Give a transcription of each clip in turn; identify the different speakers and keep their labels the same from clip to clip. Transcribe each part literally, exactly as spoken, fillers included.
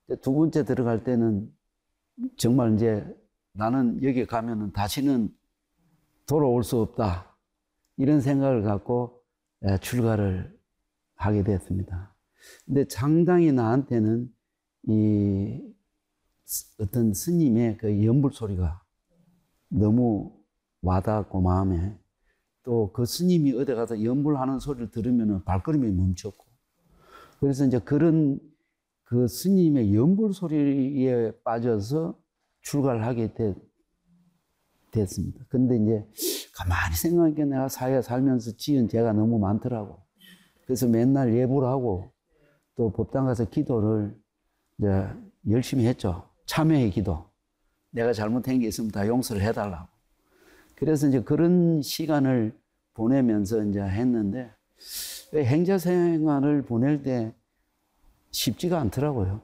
Speaker 1: 두 번째 들어갈 때는 정말 이제 나는 여기 가면은 다시는 돌아올 수 없다. 이런 생각을 갖고 출가를 하게 됐습니다. 근데 상당히 나한테는 이 어떤 스님의 그 연불 소리가 너무 와닿았고 마음에 또 그 스님이 어디 가서 연불하는 소리를 들으면 발걸음이 멈췄고 그래서 이제 그런 그 스님의 연불 소리에 빠져서 출가를 하게 됐, 됐습니다. 근데 이제 가만히 생각하니까 내가 사회 살면서 지은 죄가 너무 많더라고. 그래서 맨날 예불 하고 또 법당 가서 기도를 이제 열심히 했죠. 참회의 기도. 내가 잘못한 게 있으면 다 용서를 해달라고. 그래서 이제 그런 시간을 보내면서 이제 했는데 행자 생활을 보낼 때 쉽지가 않더라고요.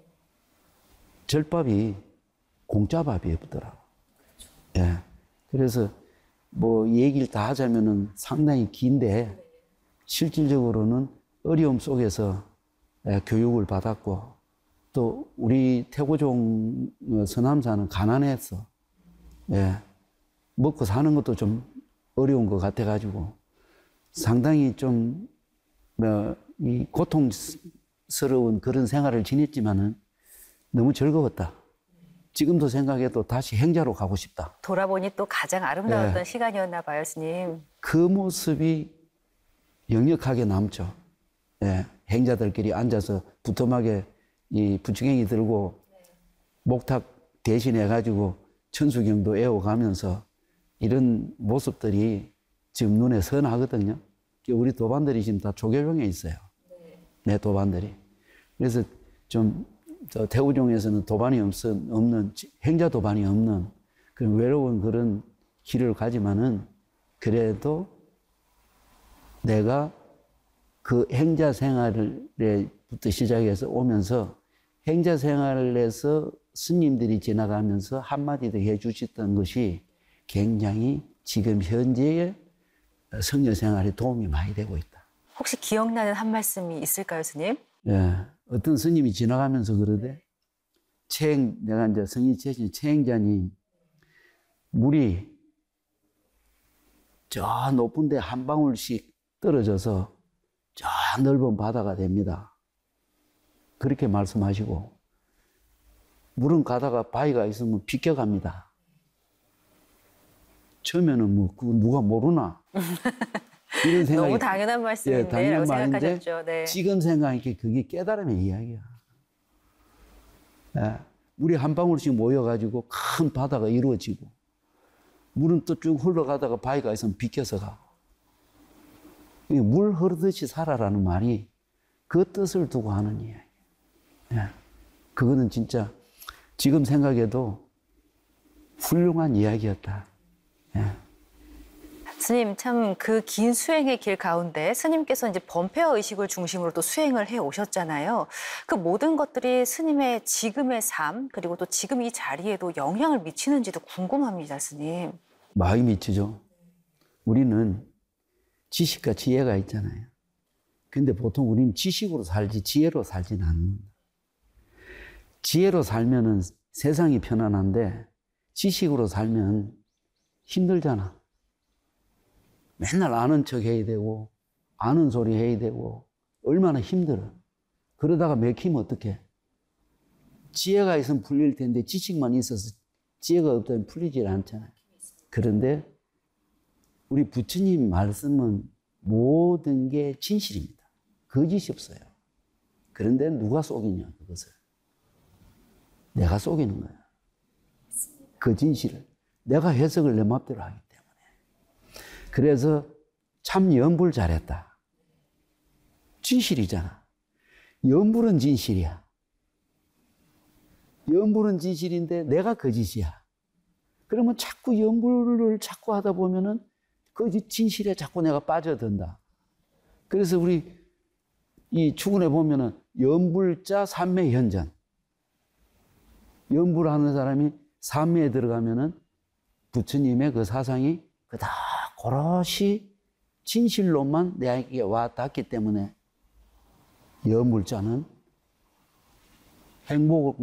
Speaker 1: 절밥이 공짜 밥이 없더라고. 예. 그래서 뭐 얘기를 다 하자면은 상당히 긴데 실질적으로는 어려움 속에서 교육을 받았고 또 우리 태고종 서남사는 가난했어. 예. 먹고 사는 것도 좀 어려운 것 같아가지고 상당히 좀, 뭐, 이 고통스러운 그런 생활을 지냈지만은 너무 즐거웠다. 지금도 생각해도 다시 행자로 가고 싶다.
Speaker 2: 돌아보니 또 가장 아름다웠던
Speaker 1: 예.
Speaker 2: 시간이었나 봐요, 스님.
Speaker 1: 그 모습이 역력하게 남죠. 예. 행자들끼리 앉아서 부뚜막에 이 부추갱이 들고 목탁 대신해가지고 천수경도 애워가면서 이런 모습들이 지금 눈에 선하거든요. 우리 도반들이 지금 다 조계종에 있어요. 내 도반들이. 그래서 좀 저 태우종에서는 도반이 없는, 행자 도반이 없는 그런 외로운 그런 길을 가지만은 그래도 내가 그 행자 생활에부터 시작해서 오면서 행자 생활에서 스님들이 지나가면서 한마디도 해 주셨던 것이 굉장히 지금 현재의 성녀 생활에 도움이 많이 되고 있다.
Speaker 2: 혹시 기억나는 한 말씀이 있을까요, 스님?
Speaker 1: 예. 어떤 스님이 지나가면서 그러대. 최행, 내가 이제 성인 최신 최행자님, 물이 저 높은 데 한 방울씩 떨어져서 저 넓은 바다가 됩니다. 그렇게 말씀하시고, 물은 가다가 바위가 있으면 비껴갑니다. 처음에는 뭐, 그거 누가 모르나? 이런 생각이.
Speaker 2: 너무 당연한 말씀인데,
Speaker 1: 예, 당연한 말인데,
Speaker 2: 생각하셨죠. 네.
Speaker 1: 지금 생각하니까 그게 깨달음의 이야기야. 예, 물이 한 방울씩 모여가지고 큰 바다가 이루어지고, 물은 또 쭉 흘러가다가 바위가 있으면 비껴서 가고. 물 흐르듯이 살아라는 말이 그 뜻을 두고 하는 이야기. 예, 그거는 진짜 지금 생각해도 훌륭한 이야기였다. 예.
Speaker 2: 스님, 참 그 긴 수행의 길 가운데 스님께서 이제 범폐와 의식을 중심으로 또 수행을 해 오셨잖아요. 그 모든 것들이 스님의 지금의 삶, 그리고 또 지금 이 자리에도 영향을 미치는지도 궁금합니다, 스님.
Speaker 1: 많이 미치죠. 우리는 지식과 지혜가 있잖아요. 근데 보통 우리는 지식으로 살지 지혜로 살지는 않는다. 지혜로 살면은 세상이 편안한데 지식으로 살면 힘들잖아. 맨날 아는 척 해야 되고 아는 소리 해야 되고 얼마나 힘들어. 그러다가 맥히면 어떡해. 지혜가 있으면 풀릴 텐데 지식만 있어서 지혜가 없다면 풀리질 않잖아요. 그런데 우리 부처님 말씀은 모든 게 진실입니다. 거짓이 없어요. 그런데 누가 속이냐 그것을. 내가 속이는 거야. 그 진실을. 내가 해석을 내 맘대로 하기 때문에. 그래서 참 연불 잘했다. 진실이잖아. 연불은 진실이야. 연불은 진실인데 내가 거짓이야. 그러면 자꾸 연불을 자꾸 하다 보면은 그 진실에 자꾸 내가 빠져든다. 그래서 우리 이 추근에 보면은 연불자 삼매현전. 연불하는 사람이 삼매에 들어가면은 부처님의 그 사상이 그다 고럿이 진실로만 내게 와 닿기 때문에 연불자는 행복